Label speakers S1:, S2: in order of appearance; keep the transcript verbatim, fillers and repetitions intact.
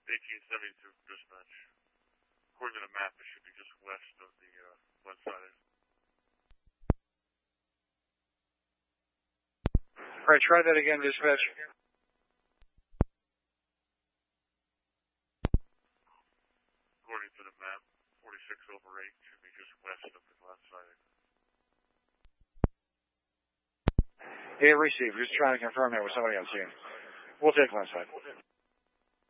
S1: eighteen seventy-two dispatch. According to the map, it should be just west of the uh, west side.
S2: All right, try that again, dispatch.
S1: According to the map, forty-six over eight should be just west of the glass siding.
S2: Yeah, receive. Just trying to confirm that with somebody on scene. We'll take one side.